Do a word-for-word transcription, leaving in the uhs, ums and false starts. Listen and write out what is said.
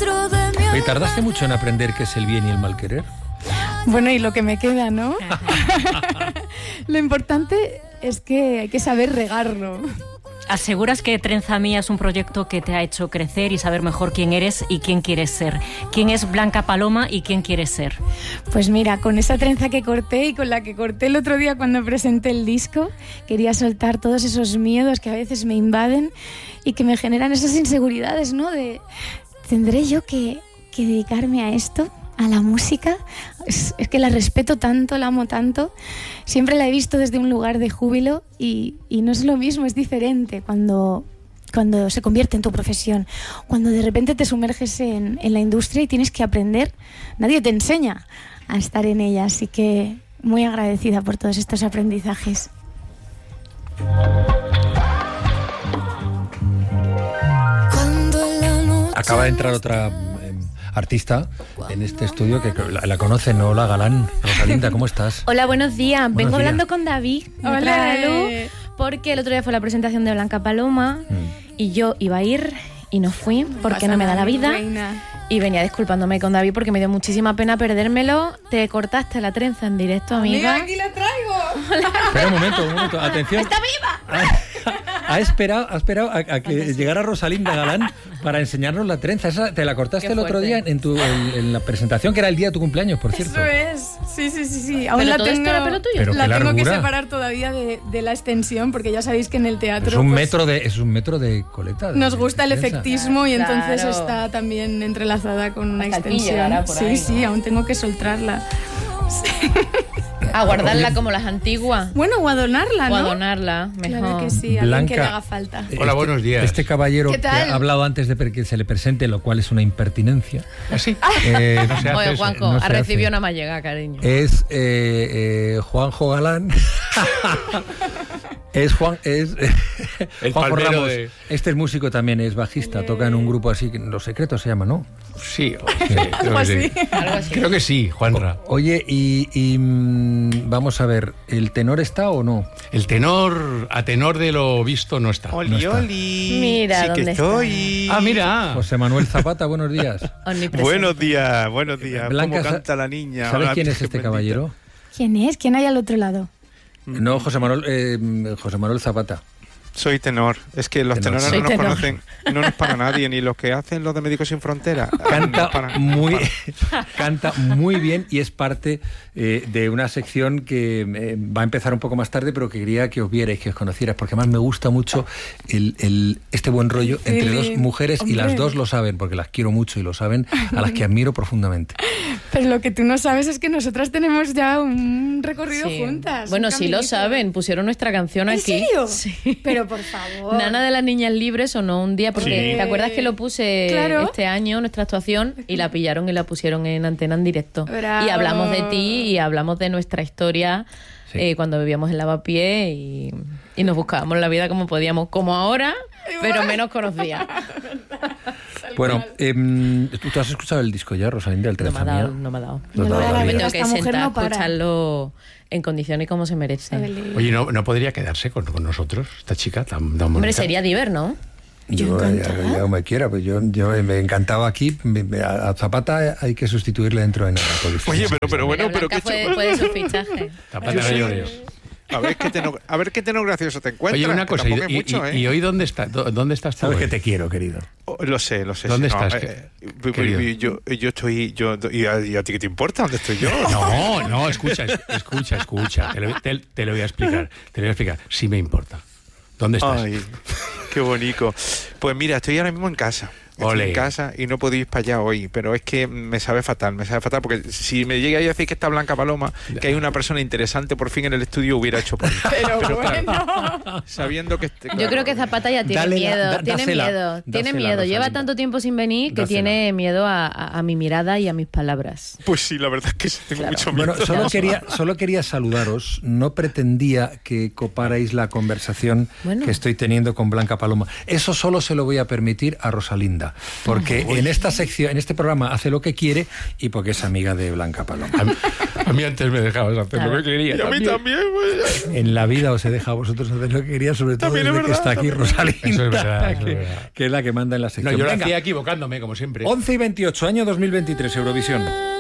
¿Y tardaste mucho en aprender qué es el bien y el mal querer? Bueno, y lo que me queda, ¿no? Lo importante es que hay que saber regarlo. ¿Aseguras que Trenza Mía es un proyecto que te ha hecho crecer y saber mejor quién eres y quién quieres ser? ¿Quién es Blanca Paloma y quién quieres ser? Pues mira, con esa trenza que corté y con la que corté el otro día cuando presenté el disco, quería soltar todos esos miedos que a veces me invaden y que me generan esas inseguridades, ¿no? De, ¿tendré yo que, que dedicarme a esto? A la música, es, es que la respeto tanto, la amo tanto, siempre la he visto desde un lugar de júbilo y, y no es lo mismo, es diferente cuando, cuando se convierte en tu profesión, cuando de repente te sumerges en, en la industria y tienes que aprender, nadie te enseña a estar en ella, así que muy agradecida por todos estos aprendizajes. Acaba de entrar otra artista en este estudio que la, la conocen. Hola, Galán. Rosalinda, ¿cómo estás? Hola, buenos días. Buenos Vengo días. hablando con David. Hola. Luz, porque el otro día fue la presentación de Blanca Paloma mm. y yo iba a ir y no fui porque no me da la vida. Reina. Y venía disculpándome con David porque me dio muchísima pena perdérmelo. Te cortaste la trenza en directo, amiga. Mira, aquí la traigo. Espera un momento, un momento. Atención. ¡Está viva! Ha, ha esperado, ha esperado a, a que llegara Rosalinda Galán para enseñarnos la trenza. Esa te la cortaste el otro día en, tu, en, en la presentación, que era el día de tu cumpleaños, por cierto. Eso es. Sí, sí, sí, sí. Aún ¿Pero la todo tengo, esto era pelo tuyo? Pero la qué tengo que largura. separar todavía de, de la extensión, porque ya sabéis que en el teatro Es un pues, metro de, es un metro de coleta. de- nos gusta el de trenza. efectismo y entonces Claro. está también entrelazada con una Hasta el extensión. quillo llegará por Sí, ahí, sí, ¿no? aún tengo que soltarla. A guardarla como las antiguas. Bueno, o a donarla, ¿no? O a donarla, mejor. Claro que sí, a alguien Blanca. que le haga falta. Este- Hola, buenos días. Este caballero ¿Qué que tal? ha hablado antes de que se le presente, lo cual es una impertinencia. ¿Así? Eh, No se hace Oye, eso. Juanjo, no se ha recibido hace. una mallega, cariño. Es eh, eh, Juanjo Galán. Es Juan, es El Juanjo palmero Ramos. de- Este es músico también, es bajista, toca en un grupo así, que Los Secretos se llama, ¿no? Sí, o- sí, creo, Algo que sí. así. Algo así. Creo que sí, Juanra. Oye, y, y, mm, vamos a ver, ¿el tenor está o no? El tenor, a tenor de lo visto, no está. No Oli, está. oli. Mira sí que dónde estoy. Ah, mira. José Manuel Zapata, buenos días. Omnipresente. Buenos días, buenos días. Blanca, ¿Cómo sa- canta la niña? ¿Sabes Hola, quién es qué este bendita. caballero? ¿Quién es? ¿Quién hay al otro lado? No, José Manuel, eh, José Manuel Zapata. Soy tenor. Es que los Tenor. tenores Soy no nos tenor. conocen. No nos para nadie, ni los que hacen los de Médicos Sin Fronteras. Canta No para- muy, canta muy bien y es parte eh, de una sección que eh, va a empezar un poco más tarde, pero que quería que os vierais, que os conocierais, porque además me gusta mucho el, el- este buen rollo entre Feeling. dos mujeres y las Hombre. dos lo saben, porque las quiero mucho y lo saben, a las que admiro profundamente. Pero lo que tú no sabes es que nosotras tenemos ya un recorrido Sí. juntas. Bueno, un sí lo caminito. saben, pusieron nuestra canción ¿En aquí. serio? Sí. Pero por favor. Nana de las Niñas Libres sonó un día porque Sí. ¿te acuerdas que lo puse Claro. este año, nuestra actuación, y la pillaron y la pusieron en antena en directo? Bravo. Y hablamos de ti y hablamos de nuestra historia Sí. eh, cuando vivíamos en Lavapiés y, y nos buscábamos la vida como podíamos, como ahora, pero menos conocida. Bueno, em, ¿tú, tú has escuchado el disco ya, Rosalinda, el No me ha Trenza dado, Mía? no me ha dado. No te ha No, dado la la Me vida. tengo que Esta mujer sentar no a para. escucharlo en condiciones y como se merece. Evelyn. Oye, ¿no, no podría quedarse con, con nosotros, esta chica tan, tan bonita? Hombre, sería diver, ¿no? Yo, ya, ya como me quiera, pues yo, yo me encantaba aquí. me- me- a a Zapata hay que sustituirle dentro de Nápoles. Oye, pero, pero bueno, La pero Blanca qué fue, chulo. fue de su fichaje. Zapata Yo no soy- llores. A ver qué tenor, a ver qué tenor gracioso te encuentras. Oye, una que cosa, y, tampoco es y- mucho, y- ¿eh? y hoy dónde, está, dó- dónde estás tú? Sabes hoy? que te quiero, querido. Oh, lo sé, lo sé. ¿Dónde sí, no, estás, eh, qué- eh, querido? yo, yo estoy... Yo, y, a, y a ti qué te importa? ¿Dónde estoy yo? No, no, escucha, es- escucha, escucha. Te lo, te- te lo voy a explicar. Te lo voy a explicar. Sí me importa. ¿Dónde estás? Ay, qué bonito. Pues mira, estoy ahora mismo en casa. Estoy Ole. en casa y no puedo ir para allá hoy, pero es que me sabe fatal, me sabe fatal, porque si me llega a decir que está Blanca Paloma, que hay una persona interesante por fin en el estudio, hubiera hecho por mí. Pero claro, bueno. sabiendo que... este- Yo claro, creo que Zapata ya tiene Dale la- miedo, da- tiene dásela, miedo, tiene dásela, miedo. Lleva Rosalinda. tanto tiempo sin venir que Dásela. tiene miedo a, a- a mi mirada y a mis palabras. Pues sí, la verdad es que sí, tengo Claro. mucho miedo. Bueno, solo quería, solo quería saludaros. No pretendía que coparais la conversación Bueno. que estoy teniendo con Blanca Paloma. Eso solo se lo voy a permitir a Rosalinda. Rosalinda, porque en esta sección, en este programa hace lo que quiere y porque es amiga de Blanca Paloma. A mí, a mí antes me dejabas hacer claro. lo que quería. Y a mí también. Pues. En la vida os he dejado a vosotros hacer lo que quería, sobre todo desde verdad, que está aquí Rosalinda, eso es verdad, eso que, es verdad. que es la que manda en la sección. No, yo Venga. lo hacía equivocándome, como siempre. once y veintiocho, año dos mil veintitrés, Eurovisión.